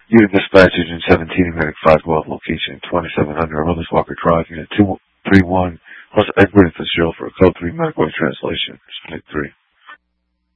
Unit Dispatch Agent 17, Medic 512, location 2700 Brothers Walker Drive, Unit 231, plus Edward Fitzgerald for a Code 3 medical translation. Unit 3.